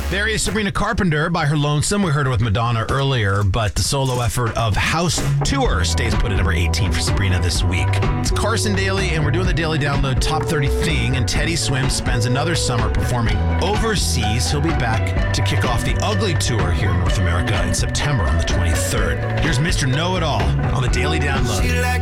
There is Sabrina Carpenter by her lonesome. We heard her with Madonna earlier, but the solo effort of House Tour stays put at number 18 for Sabrina this week. It's Carson Daly, and we're doing the Daily Download Top 30 thing, and Teddy Swim spends another summer performing overseas. He'll be back to kick off the Ugly Tour here in North America in September on the 23rd. Here's Mr. Know-It-All on the Daily Download.